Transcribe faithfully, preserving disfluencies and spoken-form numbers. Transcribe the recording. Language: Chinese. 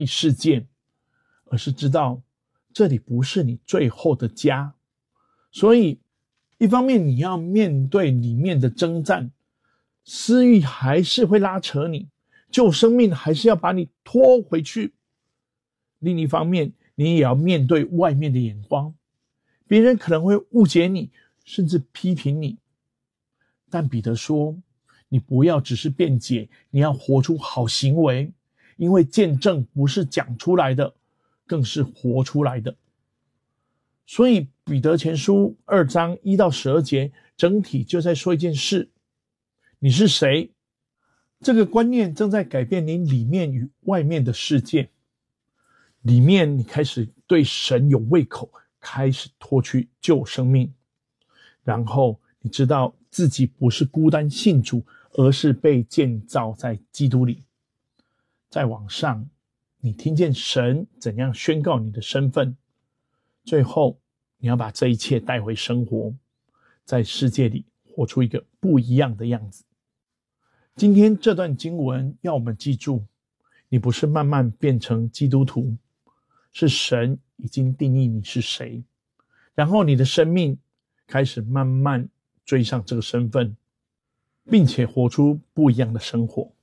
世界，而是知道这里不是你最后的家。所以一方面你要面对里面的征战，私欲还是会拉扯你，旧生命还是要把你拖回去。另一方面你也要面对外面的眼光，别人可能会误解你，甚至批评你。但彼得说，你不要只是辩解，你要活出好行为，因为见证不是讲出来的，更是活出来的。所以彼得前书二章一到十二节整体就在说一件事，你是谁？这个观念正在改变你里面与外面的世界。里面你开始对神有胃口，开始脱去旧生命，然后你知道自己不是孤单信主，而是被建造在基督里。再往上，你听见神怎样宣告你的身份，最后你要把这一切带回生活，在世界里活出一个不一样的样子。今天这段经文要我们记住，你不是慢慢变成基督徒，是神已经定义你是谁，然后你的生命开始慢慢追上这个身份，并且活出不一样的生活。